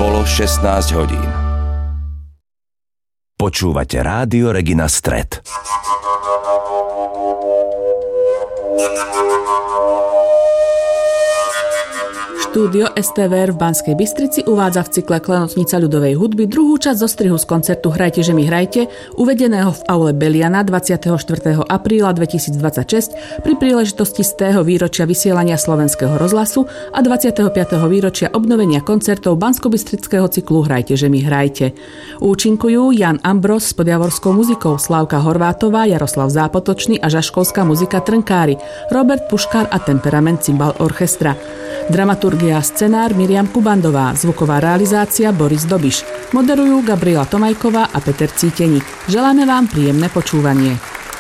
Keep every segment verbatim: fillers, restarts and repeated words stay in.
Bolo šestnásť hodín. Počúvate Rádio Regina Stret. Štúdio es té vé er v Banskej Bystrici uvádza v cykle Klenotnica ľudovej hudby druhú časť zo strihu z koncertu Hrajte, že mi hrajte, uvedeného v aule Beliana dvadsiateho štvrtého apríla dvetisícdvadsaťšesť pri príležitosti stého výročia vysielania Slovenského rozhlasu a dvadsiateho piateho výročia obnovenia koncertov banskobystrického cyklu Hrajte, že mi hrajte. Účinkujú Jan Ambros s podjavorskou muzikou, Slávka Horvátová, Jaroslav Zápotočný a žaškolská muzika Trnkári, Robert Puškár a Temperament Cymbal Orchestra. Dramaturgia a scenár Miriam Kubandová, zvuková realizácia Boris Dobiš. Moderujú Gabriela Tomajková a Peter Cíteník. Želáme vám príjemné počúvanie.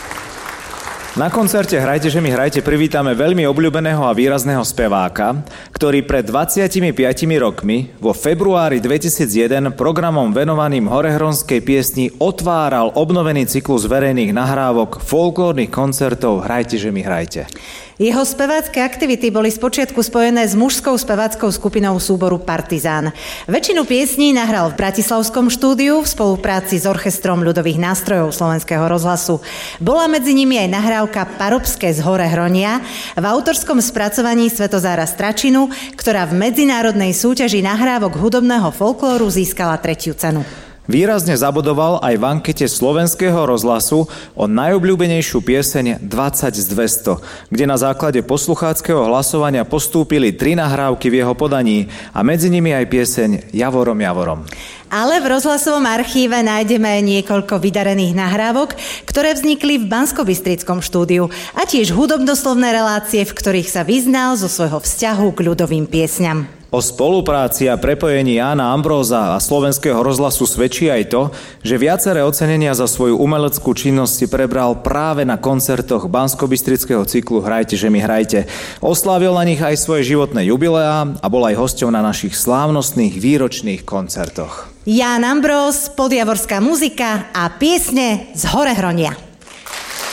Na koncerte Hrajte, že mi hrajte privítame veľmi obľúbeného a výrazného speváka, ktorý pred dvadsiatimi piatimi rokmi vo februári dvetisícjeden programom venovaným horehronskej piesni otváral obnovený cyklus verejných nahrávok folklórnych koncertov Hrajte, že mi hrajte. Jeho spevácké aktivity boli spočiatku spojené s mužskou speváckou skupinou súboru Partizán. Väčšinu piesní nahral v bratislavskom štúdiu v spolupráci s Orchestrom ľudových nástrojov Slovenského rozhlasu. Bola medzi nimi aj nahrávka Parobské z Horehronia v autorskom spracovaní Svetozára Stračinu, ktorá v medzinárodnej súťaži nahrávok hudobného folklóru získala tretiu cenu. Výrazne zabodoval aj v ankete Slovenského rozhlasu o najobľúbenejšiu pieseň dvadsať z dvesto, kde na základe poslucháckeho hlasovania postúpili tri nahrávky v jeho podaní a medzi nimi aj pieseň Javorom, Javorom. Ale v rozhlasovom archíve nájdeme niekoľko vydarených nahrávok, ktoré vznikli v Banskobystrickom štúdiu a tiež hudobnoslovné relácie, v ktorých sa vyznal zo svojho vzťahu k ľudovým piesňam. O spolupráci a prepojení Jána Ambróza a Slovenského rozhlasu svedčí aj to, že viaceré ocenenia za svoju umeleckú činnosť si prebral práve na koncertoch banskobystrického cyklu Hrajte, že mi hrajte. Oslávil na nich aj svoje životné jubileá a bol aj hosťom na našich slávnostných výročných koncertoch. Ján Ambróz, podjavorská muzika a piesne z Horehronia.